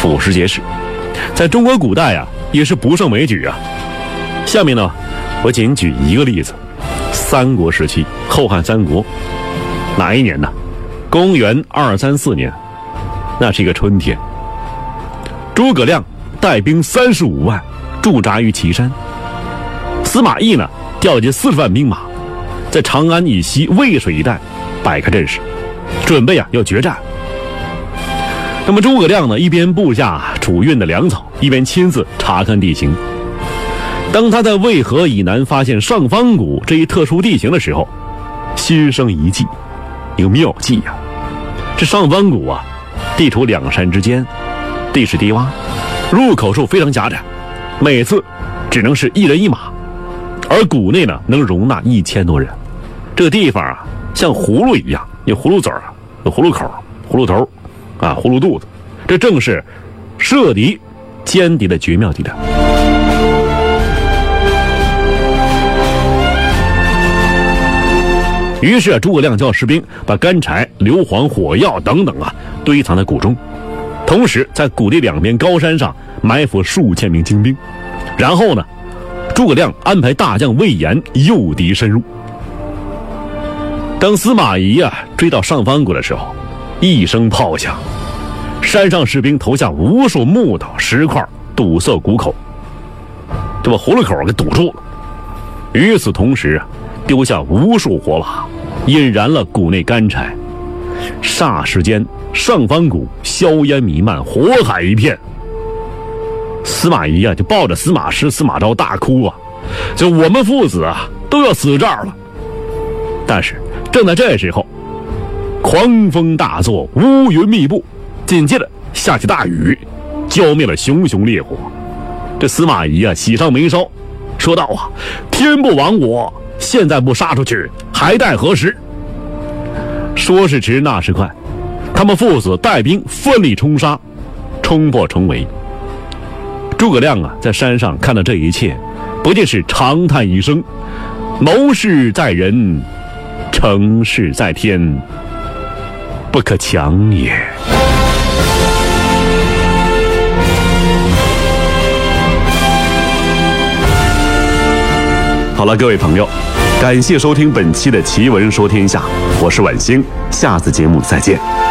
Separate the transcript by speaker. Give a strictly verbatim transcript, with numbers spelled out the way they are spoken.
Speaker 1: 俯拾皆是，在中国古代啊也是不胜枚举啊。下面呢，我仅举一个例子：三国时期，后汉三国，哪一年呢？公元二三四年，那是一个春天。诸葛亮带兵三十五万驻扎于岐山，司马懿呢调集四十万兵马，在长安以西渭水一带摆开阵势，准备啊要决战。那么诸葛亮呢一边布下储运的粮草，一边亲自查看地形。当他在渭河以南发现上方谷这一特殊地形的时候，心生一计，一个妙计呀、啊！这上方谷啊，地处两山之间，地势低洼，入口处非常狭窄，每次只能是一人一马，而谷内呢能容纳一千多人。这个地方啊，像葫芦一样，有葫芦嘴儿，有葫芦口、葫芦头，啊，葫芦肚子，这正是射敌、歼敌的绝妙地带。于是啊，诸葛亮叫士兵把干柴、硫磺、火药等等啊堆藏在谷中，同时在谷地两边高山上埋伏数千名精兵。然后呢，诸葛亮安排大将魏延诱敌深入。当司马懿啊追到上方谷的时候，一声炮响，山上士兵投下无数木头石块，堵塞谷口，就把葫芦口给堵住了。与此同时啊，丢下无数火把，引燃了谷内干柴。霎时间，上方谷硝烟弥漫，火海一片。司马懿啊，就抱着司马师、司马昭大哭啊，就我们父子啊都要死这儿了。但是正在这时候，狂风大作，乌云密布，紧接着下起大雨，浇灭了熊熊烈火。这司马懿啊喜上眉梢，说道啊：天不亡我，现在不杀出去，还待何时？说时迟，那时快，他们父子带兵奋力冲杀，冲破重围。诸葛亮啊，在山上看到这一切，不禁是长叹一声：谋事在人，成事在天，不可强也。好了，各位朋友，感谢收听本期的奇闻说天下，我是晚星，下次节目再见。